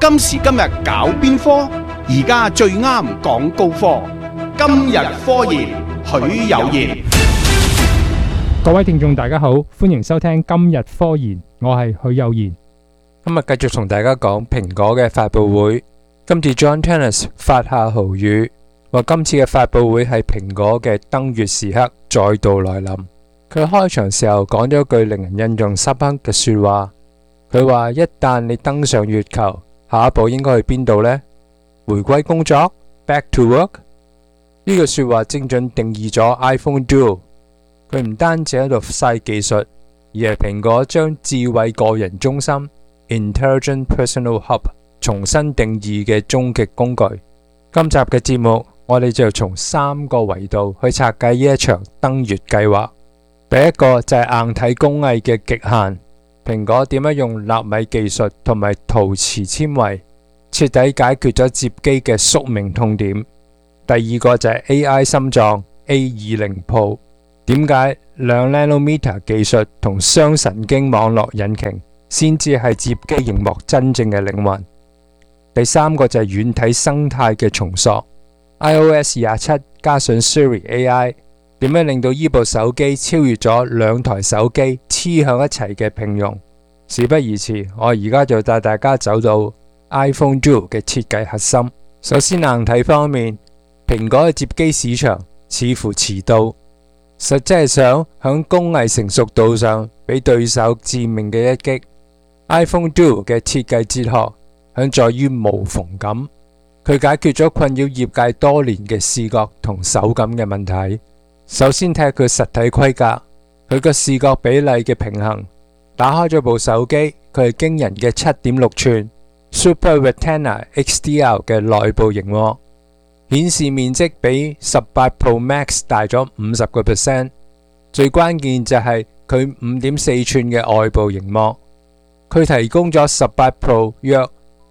今時今日搞邊科？而家最啱講高科。今日科研，許有賢。 各位聽眾大家好，歡迎收聽今日科研，我係許有賢。 今日繼續同大家講蘋果嘅發佈會。今次 John Tennant 發下豪語，話今次嘅發佈會係蘋果嘅登月時刻再度來臨。佢開場時候講咗句令人印象深刻嘅說話，佢話一旦你登上月球，下一步應該去邊度呢？回歸工作 ，Back to work。呢句說話精準定義咗 iPhone Duo。佢唔單止喺度晒技術，而係蘋果將智慧個人中心 Intelligent Personal Hub 重新定義嘅終極工具。今集嘅節目，我哋就從3個維度去拆解呢一場登月計劃。第一個就係硬體工藝嘅極限，蘋果點樣用納米技術同埋陶瓷纖維徹底解決咗摺機嘅宿命痛點。第二個就係 AI 心臟 A20 Pro， 點解2 nanometer 技術同雙神經網絡引擎先至係摺機螢幕真正嘅靈魂。第三個就係軟體生態嘅重塑， iOS 27加上 Siri AI， 點樣令到呢部手機超越咗2台手機黐向一齊嘅平庸。事不宜遲，我而家就帶大家走到 iPhone Duo 嘅設計核心。首先硬體方面，蘋果嘅摺機市場似乎遲到，實際係想響工藝成熟度上俾對手致命嘅一擊。iPhone Duo 嘅設計哲學響在於無縫感，佢解決咗困擾業界多年嘅視覺同手感嘅問題。首先睇佢實體規格，佢個視覺比例嘅平衡。打開咗部手機，佢係驚人嘅 7.6 寸 Super Retina XDR 嘅內部螢幕，顯示面積比18 Pro Max 大咗 50%。最關鍵就係佢 5.4 寸嘅外部螢幕，佢提供咗18 Pro 約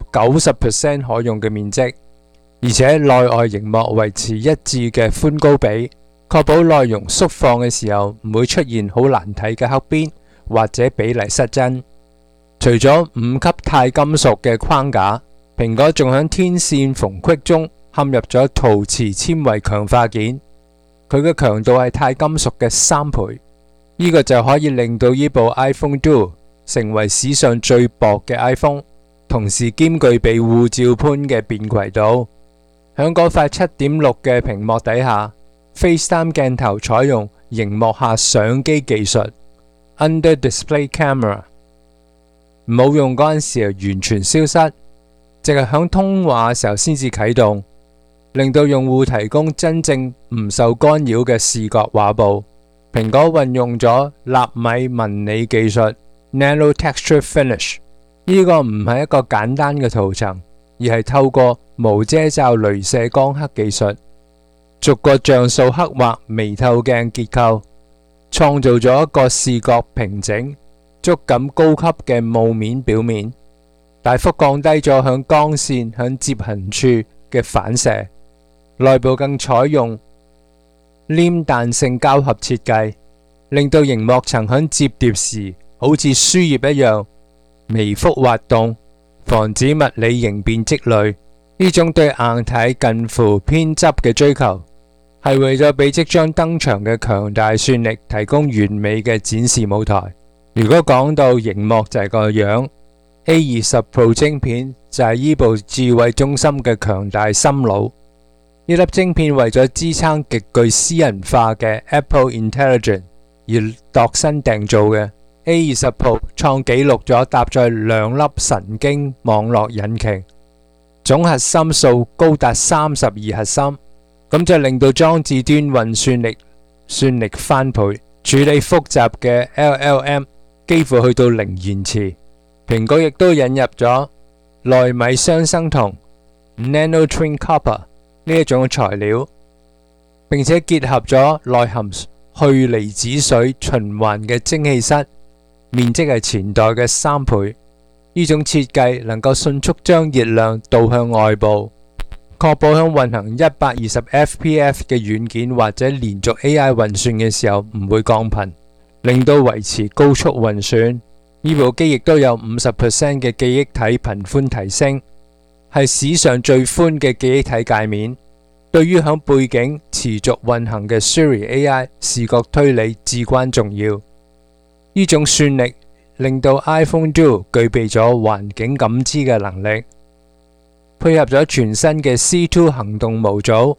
90% 可用嘅面積，而且內外螢幕維持一致嘅寬高比，確保內容縮放嘅時候唔會出現好難睇嘅黑邊或者比例失真。除咗5級鈦金屬嘅框架，蘋果仲響天線縫隙中嵌入咗陶瓷纖維強化件，佢嘅強度係鈦金屬嘅3倍，呢個就可以令到呢部 iPhone Duo 成為史上最薄嘅 iPhone， 同時兼具備護照般嘅便攜度。響嗰塊 7.6 嘅屏幕底下， FaceTime 鏡頭採用螢幕下相機技術 Under Display Camera， 冇用嗰陣時完全消失，淨係響通話嘅時候先至啟動，令到用戶提供真正唔受干擾嘅視覺畫布。蘋果運用咗納米紋理技術 Nano Texture Finish， 呢個唔係一個簡單嘅塗層，而係透過無遮罩鐳射光刻技術，逐個像素刻畫微透鏡結構，創造咗一個視覺平整、觸感高級嘅霧面表面，大幅降低咗響光線響接痕處嘅反射。內部更採用黏彈性膠合設計，令到螢幕層響摺疊時好似書頁一樣微幅滑動，防止物理形變積累。呢種對硬體近乎偏執嘅追求，係為咗俾即將登場嘅強大算力提供完美嘅展示舞台。如果講到螢幕就係個樣， A20 Pro 晶片就係呢部智慧中心嘅強大心腦。呢粒晶片為咗支撐極具私人化嘅 Apple Intelligence 而度身訂造嘅。 A20 Pro 創紀錄咗搭載2粒神經網絡引擎，總核心數高達32核心，咁就令到裝置端運算力翻倍，處理複雜嘅 LLM 幾乎去到0延遲。蘋果亦都引入咗奈米雙生銅 Nano Twin Copper 呢一種材料，並且結合咗內含去離子水循環嘅蒸汽室，面積係前代嘅3倍。呢種設計能夠迅速將熱量導向外部，確保響運行120 fps 嘅軟件或者連續 AI 運算嘅時候唔會降頻，令到維持高速運算。呢部機亦都有50% 嘅記憶體頻寬提升， 係史上最寬嘅記憶體界面，對於響背景持續運行嘅 Siri AI 視覺推理至關重要。呢種算力令到 iPhone Duo 具備咗環境感知嘅能力，配合咗全新嘅 C2 行動模組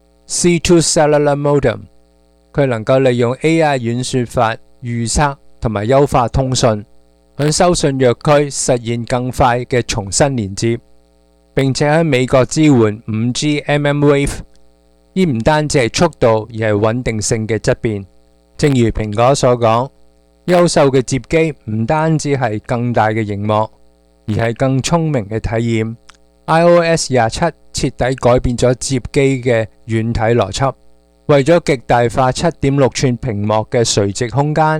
C2 Cellular Modem， 佢能夠利用 AI 演算法預測同埋優化通訊，響收信弱區實現更快嘅重新連接，並且喺美國支援 5G mmWave。呢唔單止係速度，而係穩定性嘅質變。正如蘋果所講，優秀嘅摺機唔單止係更大嘅螢幕，而係更聰明嘅體驗。iOS 27徹底改變咗摺機嘅軟體邏輯，為咗極大化 7.6 寸屏幕嘅垂直空間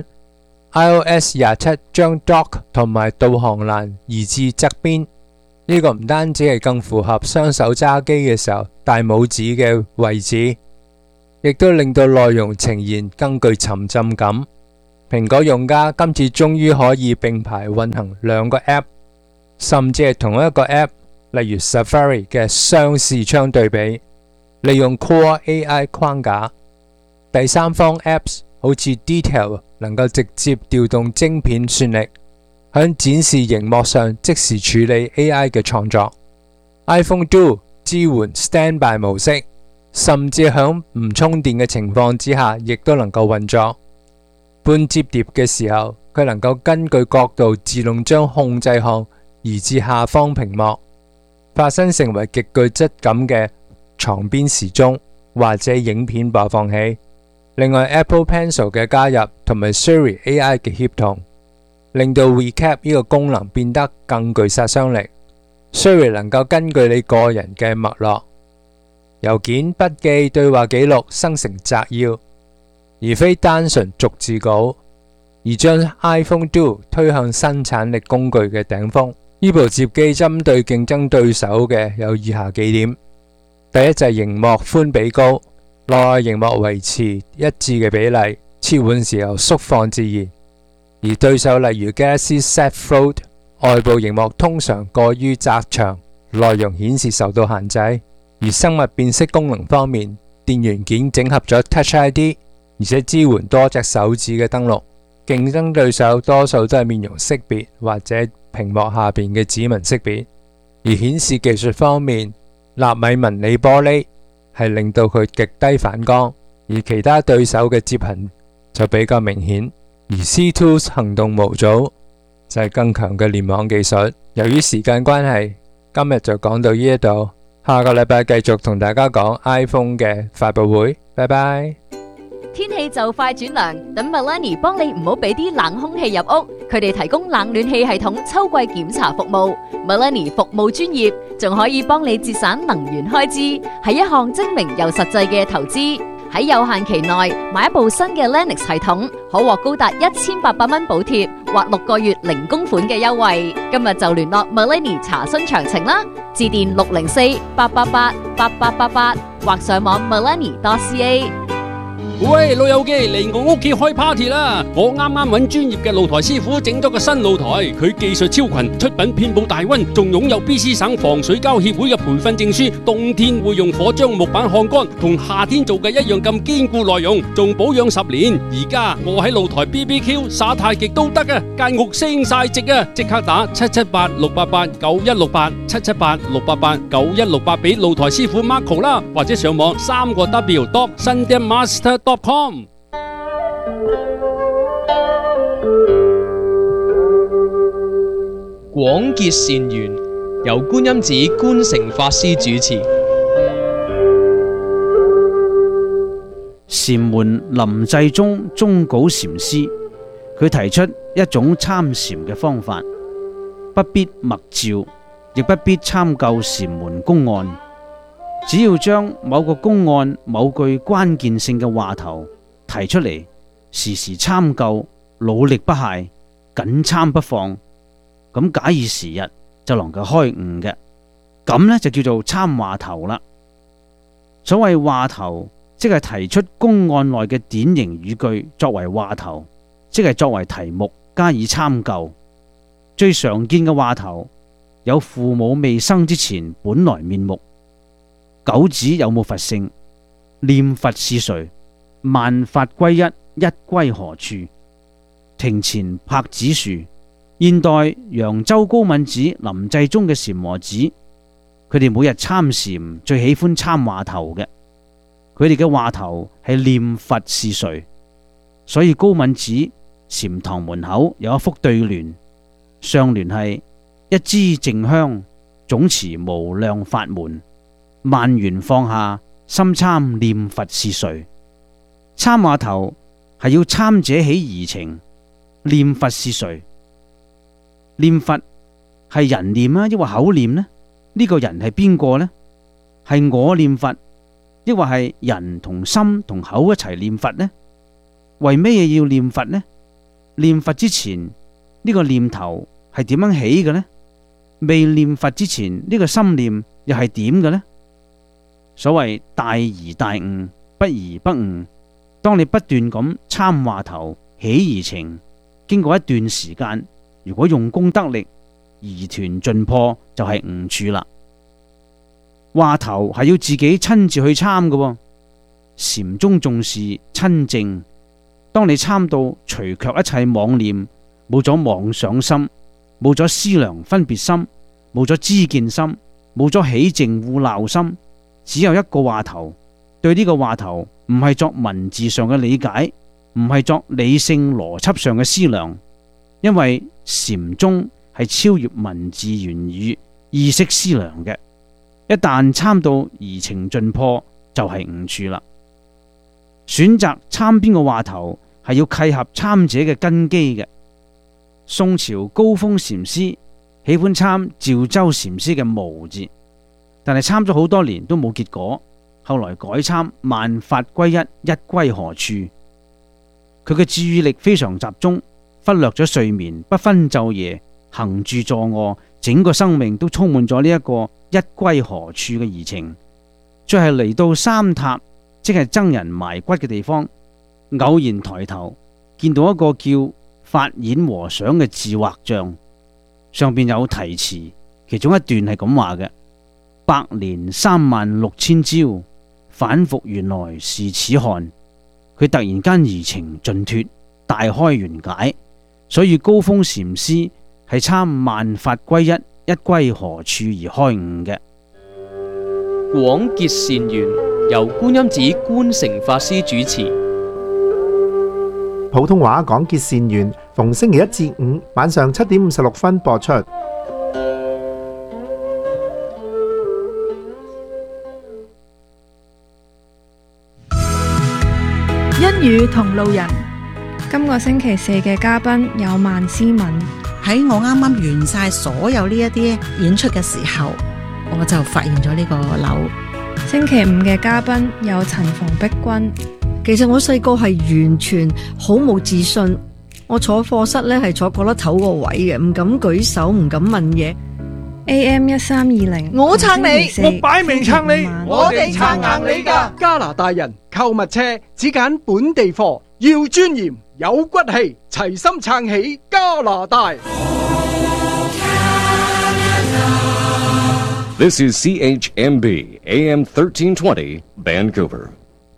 ，iOS 27將 Dock 同埋導航欄移至側邊。呢個唔單止係更符合雙手揸機嘅時候大拇指嘅位置，亦都令到內容呈現更具沉浸感。蘋果用家今次終於可以並排運行兩個 App， 甚至係同一個 App， 例如 Safari 嘅雙視窗對比，利用 Core AI 框架。第三方 Apps 好似 Detail 能夠直接調動晶片算力，響展示熒幕上即時處理 AI 嘅創作。iPhone Duo 支援 Standby 模式，甚至響唔充電嘅情況之下，亦都能夠運作。半摺疊嘅時候，佢能夠根據角度自動將控制項移至下方屏幕，化身成為極具質感嘅床邊時鐘或者影片播放器。另外 Apple Pencil 嘅加入同埋 Siri AI 嘅協同，令到 Recap 呢個功能變得更具殺傷力。Siri 能夠根據你個人嘅脈絡、郵件、筆記、對話記錄生成摘要，而非單純逐字稿，而將 iPhone Duo 推向生產力工具嘅頂峰。呢部摺機針對競爭對手嘅有以下幾點：第一就係熒幕寬比高，內外熒幕維持一致嘅比例，切換時候縮放自然。而對手例如 Galaxy Z Fold 外部熒幕通常過於窄長，內容顯示受到限制。而生物辨識功能方面，電元件整合咗 Touch ID， 而且支援多隻手指嘅登錄。競爭對手多數都係面容識別或者屏幕下邊嘅指紋識別。而顯示技術方面，納米紋理玻璃係令到佢極低反光，而其他對手嘅摺痕就比較明顯。而 C2 行動模組就係更強嘅聯網技術。由於時間關係，今日就講到呢一度，下個禮拜繼續同大家講 iPhone 嘅發佈會。拜拜。 天氣就快轉涼，等 Millennium 幫你唔好俾啲冷空氣入屋。佢哋提供冷暖氣系統秋季檢查服務。Millennium 服務專業，仲可以幫你節省能源開支，係一項精明又實際嘅投資。喺有限期內買一部新嘅 Lennox 系統，可獲高達1800蚊補貼或6個月零供款嘅優惠。今日就聯絡 Millennium 查詢詳情啦，致電604-888-8888或上網 millennium.ca。 喂，老友記嚟我屋企開 party 啦！我啱啱揾專業嘅露台師傅整咗個新露台，佢技術超群，出品遍佈大溫，仲擁有 BC 省防水膠協會嘅培訓證書。冬天會用火將木板烘乾，同夏天做嘅一樣咁堅固耐用，仲保養10年。而家我喺露台 BBQ 耍太極都得啊，間屋升晒值啊！即刻打778-688-9168 俾露台師傅 Marco 啦，或者上網3W.sundanmaster.com。 廣結善緣，由觀音寺觀誠法師主持。 禪門臨濟宗宗稿禪師，佢提出一種參禪嘅方法，不必默照，亦不必參究禪門公案，只要將某個公案某句關鍵性嘅話頭提出嚟，時時參究，努力不懈，緊參不放，咁假以時日就能夠開悟嘅。咁呢就叫做參話頭啦。所謂話頭，即係提出公案內嘅典型語句作為話頭，即係作為題目加以參究。最常見嘅話頭有父母未生之前本來面目。九子有冇佛性？念佛是誰？萬法歸一，一歸何處？庭前柏子樹。現代揚州高旻寺臨濟宗嘅禪和子，佢哋每日參禪最喜歡參話頭嘅，佢哋嘅話頭係念佛是誰。所以高旻寺禪堂門口有一幅對聯，上聯係一支淨香，總持無量法門，萬緣放下，心參念佛是誰。參話頭係要參者起疑情，念佛是誰？念佛係人念啊，抑或口念呢？呢個人係邊個呢？係我念佛，抑或係人同心同口一齊念佛呢？為咩嘢要念佛呢？念佛之前呢個念頭係點樣起嘅呢？未念佛之前呢個心念又係點嘅呢？所謂大疑大悟，不疑不悟。當你不斷咁參話頭起疑情，經過一段時間，如果用功得力，疑團盡破，就係悟處啦。話頭係要自己親自去參嘅，禪宗重視親證。當你參到除卻一切妄念，冇咗妄想心，冇咗思量分別心，冇咗知見心，冇咗起淨護鬧心，只有一個話頭。對呢個話頭唔係作文字上嘅理解，唔係作理性邏輯上嘅思量，因為禪宗係超越文字言語意識思量嘅。一旦參到疑情盡破，就係悟處啦。選擇參邊個話頭係要契合參者嘅根基嘅。宋朝高峰禪師喜歡參趙州禪師嘅無字，但係參咗好多年都冇結果，後來改參萬法歸一，一歸何處。佢嘅注意力非常集中，忽略咗睡眠，不分晝夜，行住坐臥，整個生命都充滿咗呢一個一歸何處嘅疑情。再係嚟到三塔，即係僧人埋骨嘅地方，偶然抬頭見到一個叫法演和尚嘅自畫像，上邊有題詞，其中一段係咁話嘅：百年36000朝，反復原來是此漢。佢突然間疑情盡脫，大開圓解，所以高峰禪師係參萬法歸一，一歸何處而開悟嘅。 廣結善緣，由觀音寺觀誠法師主持。 普通話廣結善緣，逢星期一至五晚上7點56分播出。 一語同路人， 今個星期四嘅嘉賓有萬思敏。 喺我啱啱完晒所有呢一啲演出嘅時候，我就發現咗呢個樓。 星期五嘅嘉賓有陳馮碧君。 其實我細個係完全好冇自信，我坐課室呢係坐角落頭個位嘅，唔敢舉手，唔敢問嘢。 AM1320， 我撐你， 我擺明撐你， 我哋撐硬你㗎。 加拿大人購物車只揀本地貨，要尊嚴有骨氣，齊心撐起加拿大。 This is CHMB AM 1320 Vancouver。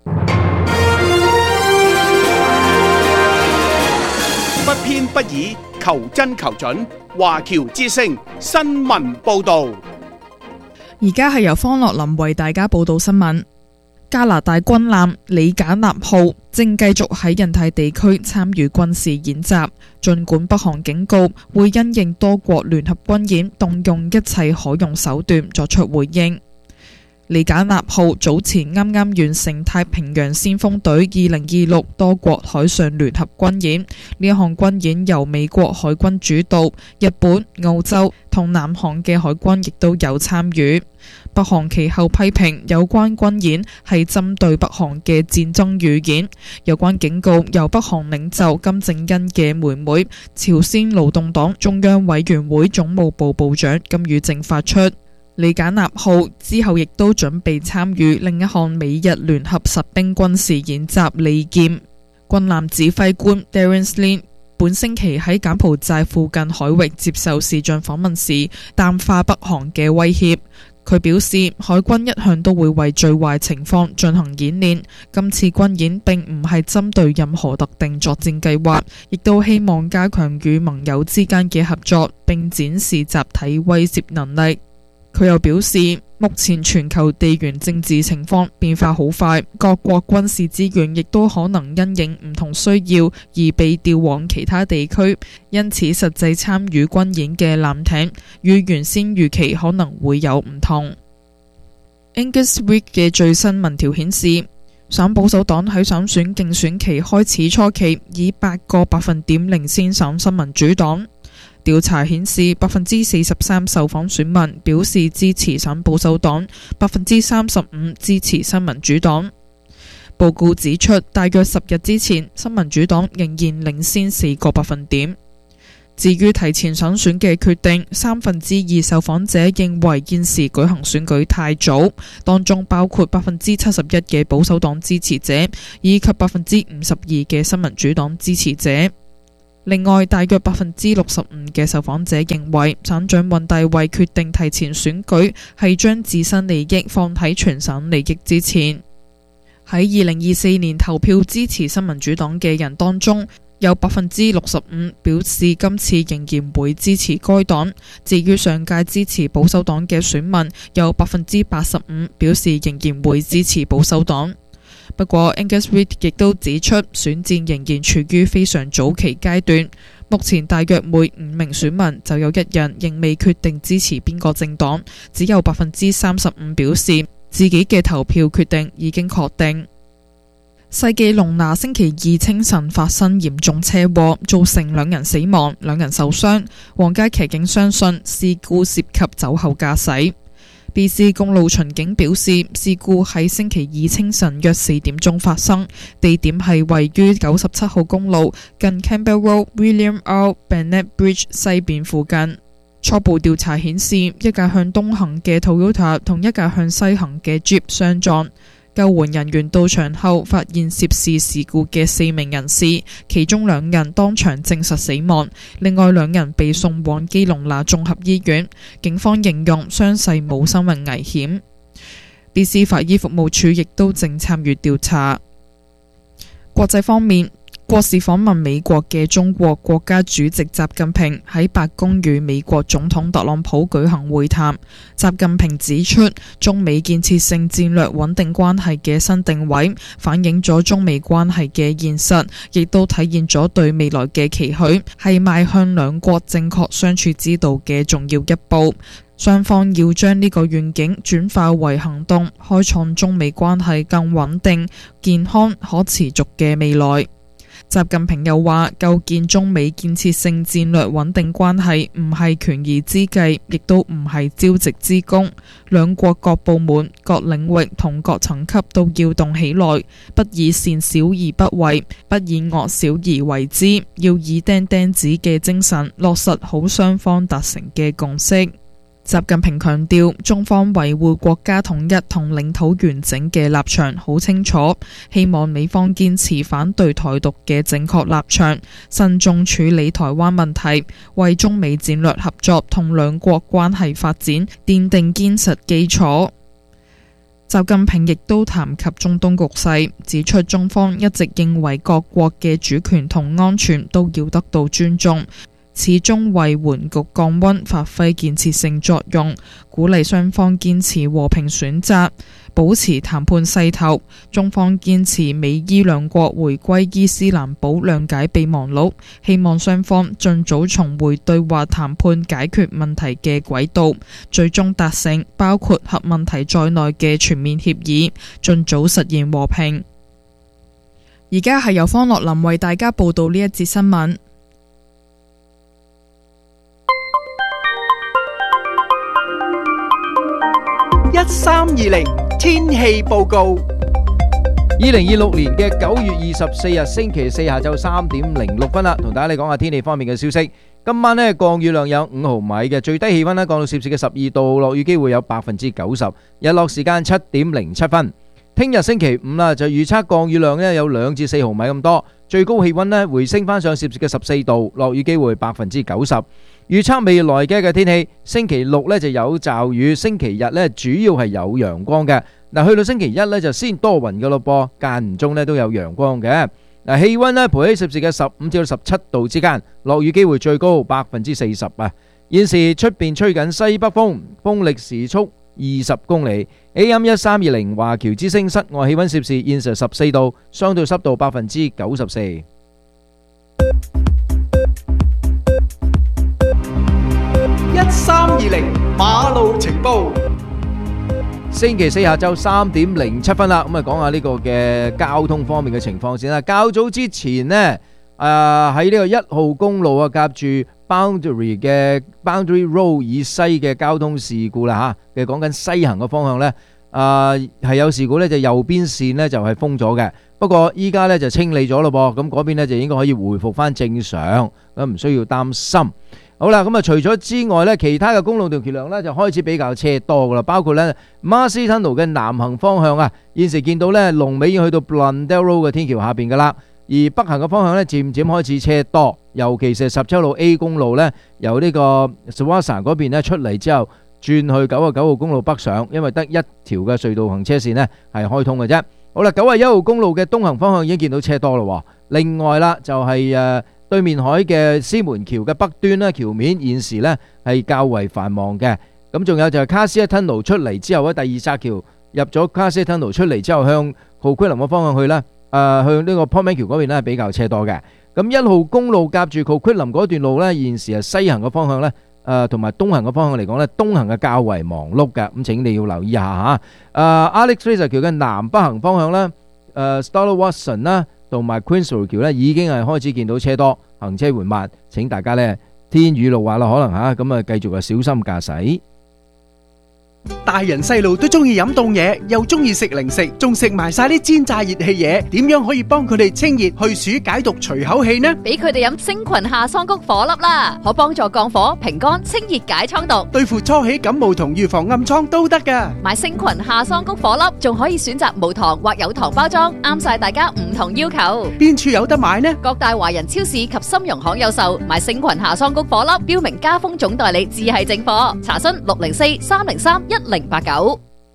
不偏不倚，求真求準。華僑之聲新聞報道， 而家係由方樂林為大家報道新聞。加拿大軍艦里賈納號正繼續喺印太地區參與軍事演習，盡管北韓警告會因應多國聯合軍演，動用一切可用手段作出回應。里賈納號早前啱啱完成太平洋先鋒隊2026多國海上聯合軍演，呢一項軍演由美國海軍主導，日本、澳洲同南韓嘅海軍亦都有參與。北韓其後批評有關軍演係針對北韓嘅戰爭預演，有關警告由北韓領袖金正恩嘅妹妹、朝鮮勞動黨中央委員會總務部部長金與正發出。里賈納號之後亦都準備參與另一項美日聯合實兵軍事演習利劍。軍艦指揮官 Darren Slin 本星期喺柬埔寨附近海域接受視像訪問時，淡化北韓嘅威脅。佢表示，海軍一向都會為最壞情況進行演練，今次軍演並唔係針對任何特定作戰計劃，亦都希望加強與盟友之間嘅合作，並展示集體威懾能力。佢又表示，目前全球地緣政治情況變化好快，各國軍事資源亦都可能因應唔同需要而被調往其他地區，因此實際參與軍演嘅艦艇與原先預期可能會有唔同。Angus Reid 嘅最新民調顯示，省保守黨喺省選競選期開始初期以8個百分點領先省新民主黨。調查顯示，43%受訪選民表示支持省保守黨，35%支持新民主黨。報告指出，大約10日之前，新民主黨仍然領先4個百分點。至於提前省選嘅決定，2/3受訪者認為現時舉行選舉太早，當中包括71%嘅保守黨支持者，以及52%嘅新民主黨支持者。另外，大約65%嘅受訪者認為省長尹大維決定提前選舉係將自身利益放喺全省利益之前。喺2024年投票支持新民主黨嘅人當中，有65%表示今次仍然會支持該黨。至於上屆支持保守黨嘅選民，有85%表示仍然會支持保守黨。不過 Angus Reid 亦都指出，選戰仍然處於非常早期階段，目前大約每5名選民就有1人仍未決定支持邊個政黨，只有35%表示自己嘅投票決定已經確定。世紀隆拿星期二清晨發生嚴重車禍，造成2人死亡、2人受傷。皇家騎警相信事故涉及酒後駕駛。BC 公路巡警表示，事故喺星期二清晨約4點鐘發生，地點係位於97號公路近 Campbell Road William R. Bennett Bridge 西邊附近。初步調查顯示，一架向東行嘅 Toyota 同一架向西行嘅 Jeep 相撞。救援人員到場後發現涉事事故嘅4名人士，其中2人當場證實死亡，另外2人被送往基隆拿綜合醫院。警方形容傷勢冇生命危險。BC 法醫服務處亦都正參與調查。國際方面，國事訪問美國嘅中國國家主席習近平喺白宮與美國總統特朗普舉行會談。習近平指出，中美建設性戰略穩定關係嘅新定位，反映咗中美關係嘅現實，亦都體現咗對未來嘅期許，係邁向兩國正確相處之道嘅重要一步。雙方要將呢個願景轉化為行動，開創中美關係更穩定、健康、可持續嘅未來。習近平又話，構建中美建設性戰略穩定關係唔係權宜之計，亦都唔係朝夕之功。兩國各部門、各領域同各層級都要動起來，不以善小而不為，不以惡小而為之，要以釘釘子嘅精神落實好雙方達成嘅共識。習近平強調，中方維護國家統一同領土完整嘅立場好清楚，希望美方堅持反對台獨嘅正確立場，慎重處理台灣問題，為中美戰略合作同兩國關係發展奠定堅實基礎。習近平亦都談及中東局勢，指出中方一直認為各國嘅主權同安全都要得到尊重，始終為緩局降溫發揮建設性作用，鼓勵雙方堅持和平選擇，保持談判勢頭。中方堅持美伊兩國回歸伊斯蘭堡諒解備忘錄，希望雙方盡早重回對話談判解決問題嘅軌道，最終達成包括核問題在內嘅全面協議，盡早實現和平。而家係由方樂林為大家報道呢一節新聞。 1320天氣報告。2026年嘅9月24日星期四下晝3點06分啦，同大家嚟講下天氣方面嘅消息。今晚呢，降雨量有5毫米嘅，最低氣溫呢降到攝氏嘅12度，落雨機會有90%，日落時間7點07分。聽日星期五啦，就預測降雨量呢有2至4毫米咁多， 最高氣溫呢回升翻上攝氏嘅14度，落雨機會90%。預測未來嘅天氣，星期六呢就有驟雨，星期日呢主要係有陽光嘅。嗱，去到星期一呢就先多雲嘅咯噃，間唔中呢都有陽光嘅。嗱，氣溫呢徘徊喺攝氏嘅15至到17度之間，落雨機會最高40%啊。現時出邊吹緊西北風，風力時速20公里。AM 1320華僑之聲，室外氣溫攝氏現時14度，相對濕度94%。 1320馬路情報。 星期四下晝3點07分啦，咁啊講下呢個嘅交通方面嘅情況先啦。較早之前呢，喺呢個1號公路啊，夾住 Boundary 嘅 Boundary Road 以西嘅交通事故啦嚇，嘅講緊西行嘅方向呢，係有事故呢，就右邊線呢就係封咗嘅。不過依家呢就清理咗咯噃，咁嗰邊呢就應該可以回復翻正常，咁唔需要擔心。好啦，咁啊除咗之外呢，其他嘅公路條橋梁呢就開始比較車多噶啦，包括呢 Marcy Tunnel 嘅南行方向啊，現時見到呢龍尾已經去到 Blundell Road 嘅天橋下邊噶啦，而北行嘅方向呢漸漸開始車多，尤其是17路 A 公路呢，由呢個 Swassa 嗰邊呢出嚟之後，轉去99號公路北上，因為得一條嘅隧道行車線呢係開通嘅啫。好啦，91號公路嘅東行方向已經見到車多啦。另外啦，就係對面海嘅獅門橋嘅北端呢，橋面現時呢係較為繁忙嘅。咁仲有就係 Cassia Tunnel 出嚟之後咧，第二紮橋入咗 Cassia Tunnel 出嚟之後，向浩奎林嘅方向去呢，向呢個 Portman 橋嗰邊呢係比較車多嘅。咁1號公路夾住浩奎林嗰段路呢，現時係西行嘅方向呢，同埋東行嘅方向嚟講呢，東行嘅較為忙碌嘅，咁請你要留意下嚇。Alex Fraser 橋嘅南北行方向呢，Stella Watson 啦，同埋 Queensroad 橋呢已經係開始見到車多，行車緩慢。請大家呢天雨路滑啦，可能嚇咁啊，繼續小心駕駛。 大人細路都中意飲凍嘢，又中意食零食，仲食埋晒啲煎炸熱氣嘢，點樣可以幫佢哋清熱去暑解毒除口氣呢？ 俾佢哋飲星群夏桑菊火粒啦，可幫助降火平肝清熱解瘡毒， 對付初起感冒同預防暗瘡都得噶。 買星群夏桑菊火粒仲可以選擇無糖或有糖包裝，啱晒大家唔同要求。 邊處有得買呢？ 各大華人超市及金融行有售。買星群夏桑菊火粒，標明加豐總代理，只係正貨。查詢604-303-1089。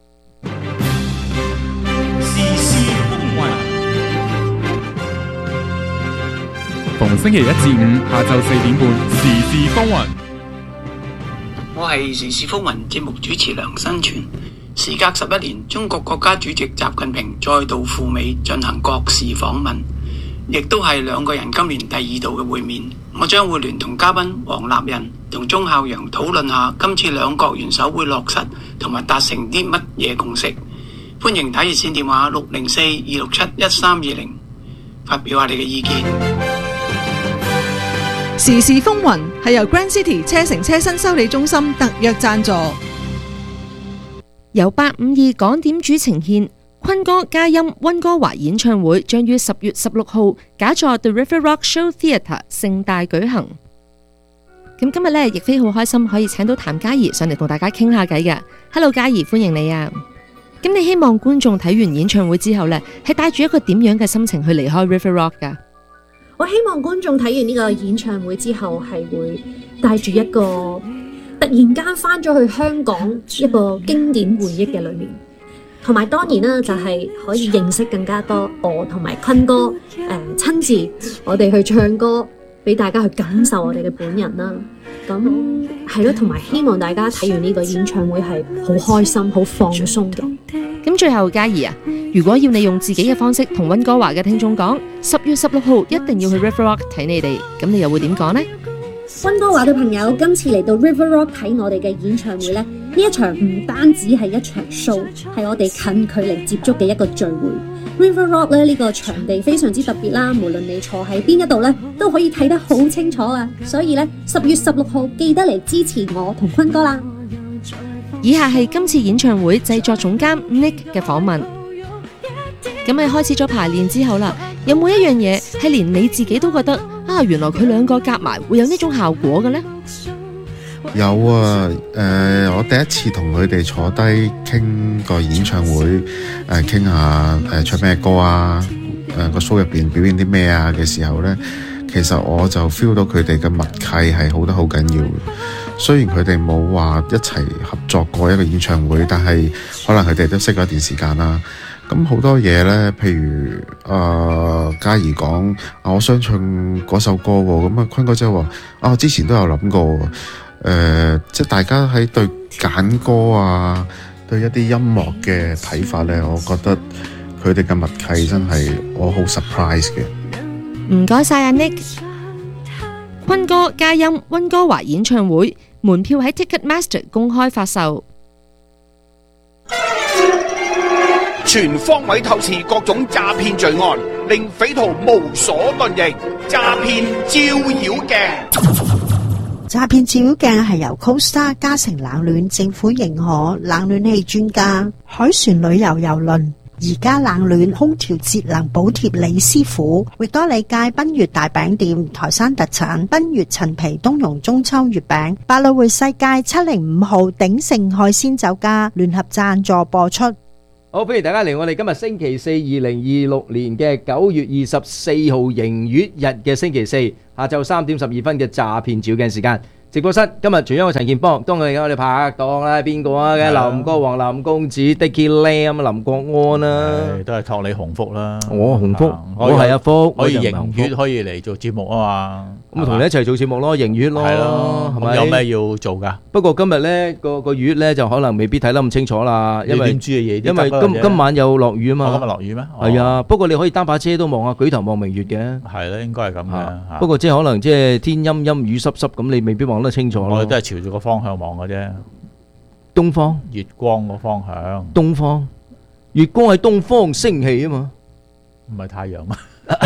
時事風雲，逢星期1至5下晝4點半，時事風雲。 我係時事風雲節目主持梁新全。時隔11年，中國國家主席習近平再度赴美進行國事訪問，亦都係兩個人今年第2度嘅會面。我將會聯同嘉賓黃立仁同鐘孝陽討論下今次兩國元首會落實同埋達成啲乜嘢共識。歡迎打熱線電話604-267-1320發表下你嘅意見。 時事風雲係由 Grand City 車城車身修理中心特約贊助， 由852港點主呈獻坤哥嘉音溫哥華演唱會將於10月16號假座 The River Rock Show Theatre 盛大舉行。咁今日呢，亦非好開心可以請到譚嘉儀上嚟同大家傾下偈嘅。Hello， 嘉儀，歡迎你啊！咁你希望觀眾睇完演唱會之後呢，係帶住一個點樣嘅心情去離開 River Rock 噶？ 我希望觀眾睇完呢個演唱會之後，係會帶住一個突然間翻咗去香港一個經典回憶嘅裏面。同埋當然啦，就係可以認識更加多我同埋坤哥親自我哋去唱歌，俾大家去感受我哋嘅本人啦。咁係咯，同埋希望大家睇完呢個演唱會係好開心、好放鬆嘅。 咁最後嘉儀啊，如果要你用自己嘅方式同溫哥華嘅聽眾講，10月16號一定要去 River Rock 睇你哋，咁你又會點講呢？ 溫哥華嘅朋友，今次嚟到 River Rock 睇我哋嘅演唱會呢，呢一場唔單止係一場 show， 係我哋近距離接觸嘅一個聚會。River Rock 咧呢個場地非常之特別啦，無論你坐喺邊一度呢，都可以睇得好清楚啊！所以呢，10月16號記得嚟支持我同坤哥啦。 以下係今次演唱會製作總監 Nick 嘅訪問。咁喺開始咗排練之後啦，有冇一樣嘢係連你自己都覺得啊，原來佢兩個夾埋會有呢種效果嘅呢？ 有啊，我第一次同佢哋坐低傾個演唱會，傾下唱咩歌啊， 個 show 入邊表演啲咩啊嘅時候呢，其實我就 feel 到佢哋嘅默契係好得好緊要嘅。雖然佢哋冇話一齊合作過一個演唱會，但係可能佢哋都識咗一段時間啦。咁好多嘢呢，譬如嘉怡講我想唱嗰首歌喎，咁坤哥即係話之前都有諗過，即係大家喺對揀歌啊，對一啲音樂嘅睇法呢，我覺得佢哋嘅默契真係我好 surprise 嘅。 唔該晒阿 Nick。坤哥嘉音溫哥華演唱會門票喺 Ticketmaster 公開發售。 全方位透視各種詐騙罪案，令匪徒無所遁形。詐騙照妖鏡， 詐騙照妖鏡係由 CoStar 嘉誠冷暖政府認可冷暖氣專家海船旅遊郵輪而家冷暖空調節能補貼李師傅，域多利街賓悅大餅店台山特產賓悅陳皮冬蓉中秋月餅，百老匯世界705號鼎盛海鮮酒家聯合贊助播出。 好，歡迎大家嚟我哋今日星期四2026年嘅9月24號迎月日嘅星期四下晝3點12分嘅詐騙照鏡時間。直播室今日除咗我陳健邦，當我哋拍檔啦，邊個啊？嘅林國王、林公子、Dicky Lam、林國安啦， 都係託你鴻福啦。 我鴻福，我係阿福， 可以迎月可以嚟做節目啊嘛。 咁同你一齊做節目咯，迎月咯，係咪？ 有咩要做噶？ 不過今日咧個月咧就可能未必睇得咁清楚啦，因為點知嘅嘢？ 因為今晚有落雨啊嘛。 今日落雨咩？ 係啊，不過你可以擔把遮都望下，舉頭望明月嘅。 係咧，應該係咁嘅。 不過即係可能即係天陰陰雨濕濕咁，你未必望得清楚咯。 我哋都係朝住個方向望嘅啫。 東方月光個方向。 東方月光係東方升起啊嘛， 唔係太陽嘛？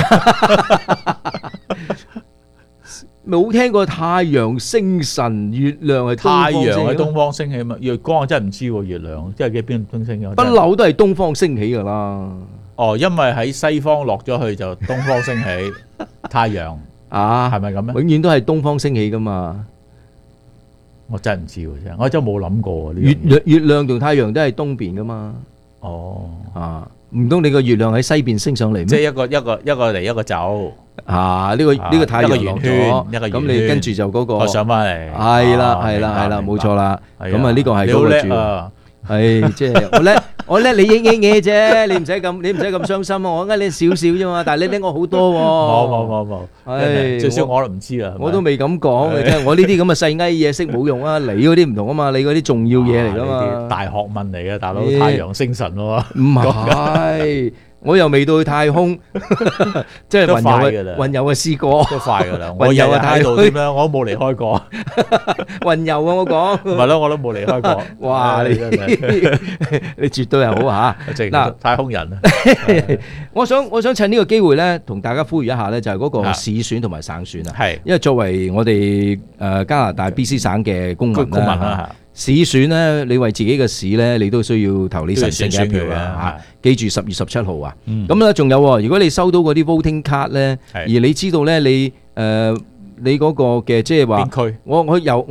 冇聽過太陽星辰，月亮係太陽喺東方升起嘛？月光我真係唔知喎，月亮即係幾邊度升起？ 不嬲都係東方升起噶啦。 哦，因為喺西方落咗去就東方升起，太陽啊， 係咪咁咧？ 永遠都係東方升起噶嘛。 我真係唔知喎，真我真係冇諗過月亮同太陽都係東邊噶嘛。 哦， 啊，唔通你個月亮喺西邊升上嚟咩？ 即係一個嚟一個走。 啊！呢個太陽落咗，咁你跟住就嗰個上翻嚟， 係啦，冇錯啦。咁啊，呢個係嗰個住。係即係我叻，你影嘢啫，你唔使咁傷心啊！我呃你少少啫嘛，但係你叻我好多喎。 冇， 係最少我都唔知啦。 我都未咁講嘅啫，我呢啲咁嘅細蟻嘢識冇用啊！你嗰啲唔同啊嘛，你嗰啲重要嘢嚟噶嘛。 大學問嚟嘅，大佬太陽星辰喎。 唔係。我又未到去太空，即係雲遊嘅試過， 都快噶啦。我日日喺度點樣，我都冇離開過。 雲遊啊，我講。 唔係咯，我都冇離開過。 哇！你絕對係好嚇。 嗱，太空人啊！ 我想趁呢個機會咧，同大家呼籲一下咧，就係嗰個市選同埋省選啊。係，因為作為我哋加拿大 BC 省嘅公民啦。市選咧，你為自己嘅市咧，你都需要投你神聖嘅一票啊！記住10月17號啊！咁咧仲有，如果你收到嗰啲 voting card 咧，而你知道咧，你嗰個嘅即係話，我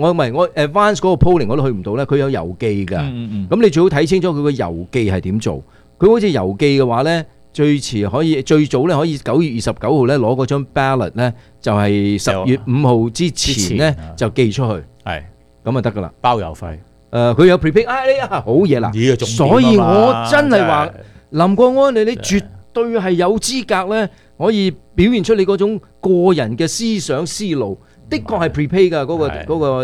advance 嗰個 polling 我都去唔到咧，佢有郵寄㗎。咁你最好睇清楚佢個郵寄係點做。佢好似郵寄嘅話咧，最早咧可以9月29號咧攞嗰張 ballot 咧，就係10月5號之前咧就寄出去。係。咁就得噶啦， 包郵費。 佢有 prepay，好嘢啦。所以我真係話林國安你絕對係有資格咧，可以表現出你嗰種個人嘅思想思路。的確係 prepay 噶嗰個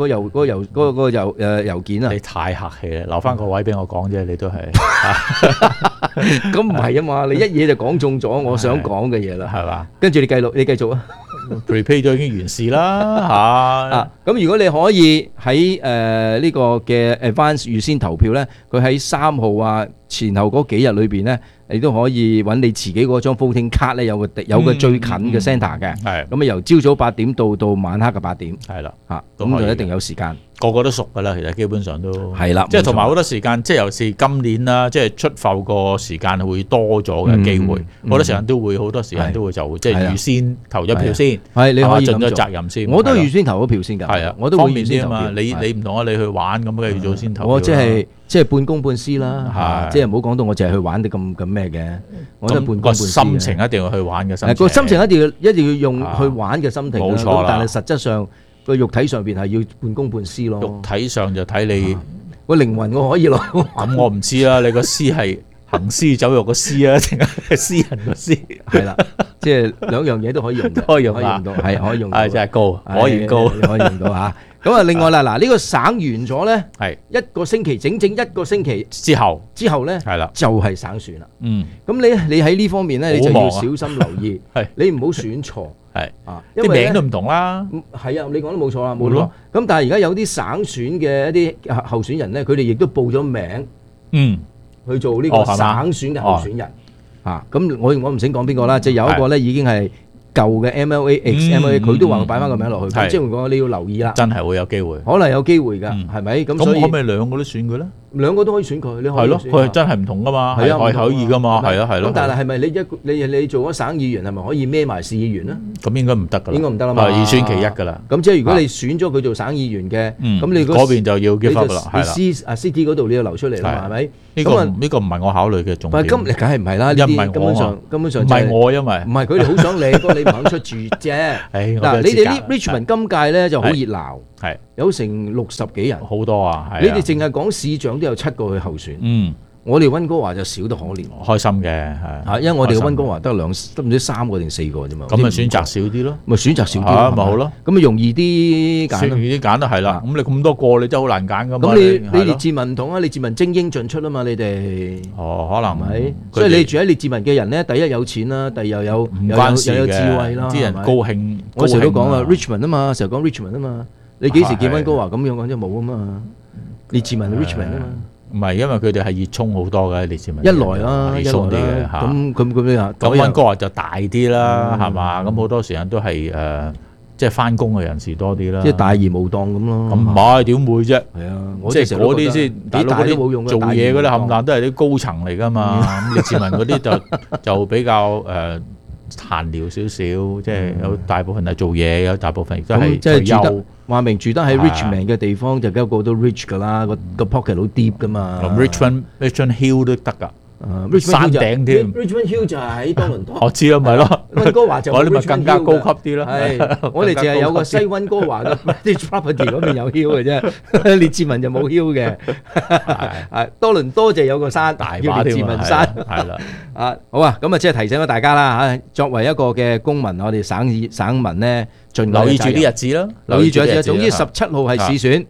郵件啊！ 你太客氣啦，留翻個位俾我講啫，你都係。 咁唔係啊嘛，你一嘢就講中咗我想講嘅嘢啦，係嘛？跟住你繼續啊。 prepay 咗已經完事啦嚇。 咁如果你可以喺呢個嘅 advance 預先投票咧，佢喺3號啊前後嗰幾日裏邊咧，你都可以揾你自己嗰張 voting card 咧，有個最近嘅 centre 嘅。係。咁啊由朝早8點到晚黑嘅8點。係啦。嚇，咁就一定有時間。 個個都熟㗎啦，其實基本上都係啦。 即係同埋好多時間，即係尤其是今年啦，即係出埠個時間會多咗嘅機會，好多時間都會即係預先投咗票先。係，你可以盡咗責任先。 我都預先投咗票先㗎。係啊，我都會預先投票。 你唔同啊，你去玩咁嘅預早先投票。 我即係即係半公半私啦，即係唔好講到我淨係去玩啲咁咩嘅，我覺得半公半私。 心情一定要去玩嘅心情， 個心情一定要用去玩嘅心情， 冇錯啦。 但係實質上個肉體上邊係要半公半私咯。 肉體上就睇你個靈魂我可以攞。 咁我唔知啦，你個私係行屍走肉個屍啊，定係私人個屍？ 係啦，即係兩樣嘢都可以用嘅， 可以用到，係可以用到。 係真係高，可以高， 可以用到嚇。咁啊，另外啦，嗱呢個省完咗咧，係一個星期，整一個星期之後咧，係啦，就係省選啦。咁你喺呢方面咧，你就要小心留意，你唔好選錯，係啊， 啲名都唔同啦。 係啊，你講得冇錯啦，冇錯。咁但係而家有啲省選嘅一啲候選人咧，佢哋亦都報咗名，去做呢個省選嘅候選人。咁我唔想講邊個啦，即係有一個咧已經係舊嘅 MLA ex-MLA，佢都話佢擺翻個名落去，即係講你要留意啦。 真係會有機會， 可能有機會㗎，係咪？咁所以可唔可以兩個都選佢咧？ 兩個都可以選佢，你係咯，佢係真係唔同㗎嘛，係可以㗎嘛，係咯。 咁但係係咪你做咗省議員係咪可以孭埋市議員咧？ 咁應該唔得㗎啦， 應該唔得啦嘛， 二選其一㗎啦。 咁即係如果你選咗佢做省議員嘅，咁你嗰邊就要 give up 啦，係啦。 你 City 嗰度你要留出嚟啦，係咪？ 呢個唔係我考慮嘅重點。 咁你梗係唔係啦？呢啲根本上唔係我，因為唔係佢哋好想你，不過你唔肯出住啫。嗱，你哋啲 Richmond 今屆咧就好熱鬧，係有成60幾人， 好多啊！ 你哋淨係講市長都有7個去候選，我哋溫哥華就少得可憐， 開心嘅係， 因為我哋溫哥華得唔知3個定4個啫嘛， 咁咪選擇少啲咯， 咪選擇少啲咪好咯，咁咪容易啲揀， 容易啲揀都係啦。咁你咁多個，你真係好難揀噶嘛。 咁你列治文唔同啊，列治文精英進出啊嘛，你哋可能係，所以你住喺列治文嘅人咧，第一有錢啦，第二又有智慧啦， 啲人高興。 我成日都講啊 ，Richmond 啊嘛，成日講 Richmond 啊嘛，你幾時見溫哥華咁樣講啫？冇啊嘛，列治文係 Richmond 啊嘛。 唔係，因為佢哋係熱衷好多嘅列治文。 一來啦， 熱衷啲嘅嚇。 咁啊， 咁溫哥華就大啲啦，係嘛？咁好多時間都係即係翻工嘅人士多啲啦。 即係大而無當咁咯。 咁唔係點會啫？ 係啊， 即係嗰啲先，大佬嗰啲做嘢嗰啲冚唪唥都係啲高層嚟㗎嘛。咁列治文嗰啲就比較閒聊少少，即係有大部分係做嘢，有大部分亦都係退休。 話明住得喺 Richmond 嘅地方，就個個都 rich 噶啦，個 pocket 好 deep 噶嘛。 Richmond Hill 都得㗎，山頂添。 Richmond Hill 就係喺多倫多。 我知啦，咪咯。 溫哥華就我哋咪更加高級啲咯。 係，我哋淨係有個西溫哥華嘅 property 嗰邊有 hill 嘅啫，列治文就冇 hill 嘅。係多倫多就有個山， 大叫列治文山。係啦，好啊，咁啊，即係提醒咗大家啦嚇。作為一個嘅公民，我哋省民咧，盡留意住啲日子啦， 留意住日子。總之17號係市選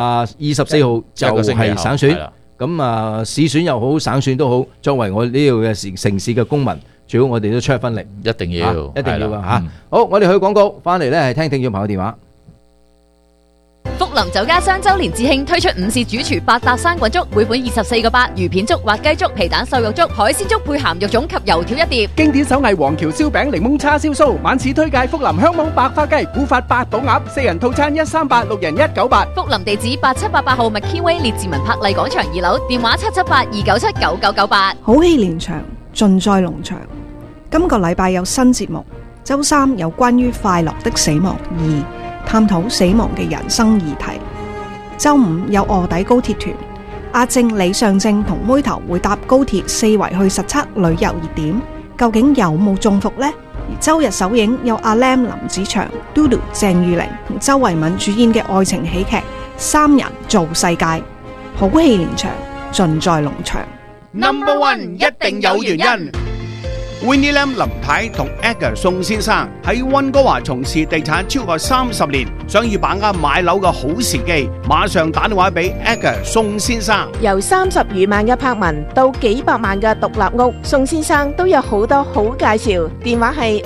，24號就係省選。咁市選又好，省選都好，作為我呢度嘅城市嘅公民，最好我哋都出一分力， 一定要， 一定要㗎嚇。好，我哋去廣告，翻嚟咧係聽聽眾朋友電話。 福林酒家雙周年致慶推出午市主廚8搭生滾粥，每款24個8，魚片粥、滑雞粥、皮蛋瘦肉粥、海鮮粥配鹹肉粽及油條一碟。 經典手藝黃橋燒餅、檸檬叉燒酥，晚市推介福林香網白花雞、古法八寶鴨，4人套餐138，6人198。 福林地址8788號麥堅威列治文柏麗廣場2樓，電話778-297-9998。 好戲連場，盡在農場。今個禮拜有新節目，周3有關於快樂的死亡2。探討死亡嘅人生議題。周5有臥底高鐵團，阿正、李尚正同妹頭會搭高鐵4圍去實測旅遊熱點，究竟有冇中伏呢？而周日首映有阿 Lam 林子祥、Dodo 鄭裕玲同周慧敏主演嘅愛情喜劇《三人造世界》，好戲連場，盡在農場。 Number One 一定有原因。Winnie Lam 林太同 Edgar 宋先生喺溫哥華從事地產超過30年，想要把握買樓嘅好時機，馬上打電話俾 Edgar 宋先生。 由30餘萬嘅柏文到幾百萬嘅獨立屋，宋先生都有好多好介紹。電話係